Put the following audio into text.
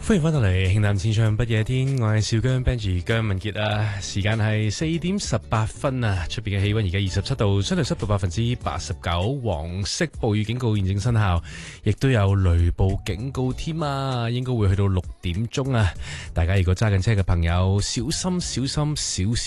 歡迎翻到嚟《慶淡淺唱不夜天》，我係少姜 Benji 姜文傑啊，時間係4:18啊，出邊嘅氣溫而家27度，相對濕度89%，黃色暴雨警告現正生效，亦都有雷暴警告添啊，應該會去到6點鐘啊，大家如果揸緊車嘅朋友，小心